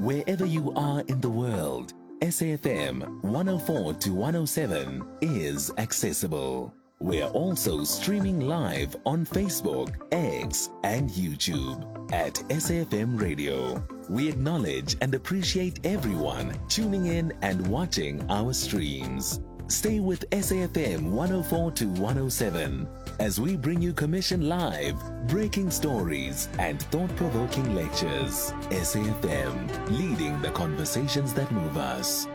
Wherever you are in the world, SAFM 104 to 107 is accessible. We're also streaming live on Facebook, X, and YouTube at SAFM Radio. We acknowledge and appreciate everyone tuning in and watching our streams. Stay with SAFM 104 to 107 as we bring you Commission Live, breaking stories, and thought-provoking lectures. SAFM, leading the conversations that move us.